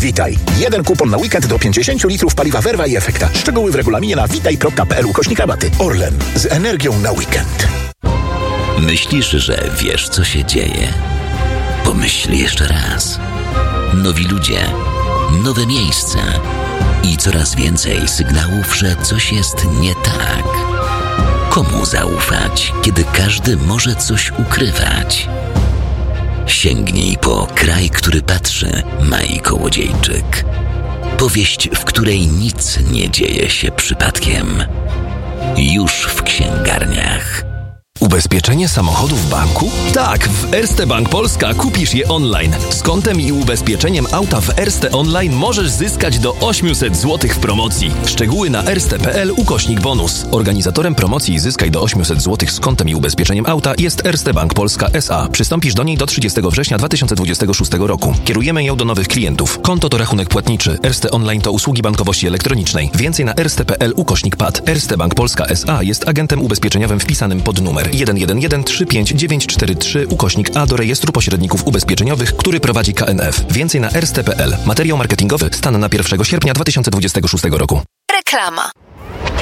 Witaj. 1 kupon na weekend do 50 litrów paliwa Verva i Efekta. Szczegóły w regulaminie na witaj.pl/rabaty. Orlen. Z energią na weekend. Myślisz, że wiesz, co się dzieje? Pomyśl jeszcze raz. Nowi ludzie, nowe miejsca i coraz więcej sygnałów, że coś jest nie tak. Komu zaufać, kiedy każdy może coś ukrywać? Sięgnij po Kraj, który patrzy, Mai Kołodziejczyk. Powieść, w której nic nie dzieje się przypadkiem. Już w księgarniach. Ubezpieczenie samochodu w banku? Tak, w Erste Bank Polska kupisz je online. Z kontem i ubezpieczeniem auta w Erste Online możesz zyskać do 800 zł w promocji. Szczegóły na erste.pl/bonus. Organizatorem promocji Zyskaj do 800 zł z kontem i ubezpieczeniem auta jest Erste Bank Polska S.A. Przystąpisz do niej do 30 września 2026 roku. Kierujemy ją do nowych klientów. Konto to rachunek płatniczy. Erste Online to usługi bankowości elektronicznej. Więcej na erste.pl/PAD. Erste Bank Polska S.A. jest agentem ubezpieczeniowym wpisanym pod numer 111-35943/A do rejestru pośredników ubezpieczeniowych, który prowadzi KNF. Więcej na erste.pl. Materiał marketingowy stan na 1 sierpnia 2026 roku. Reklama.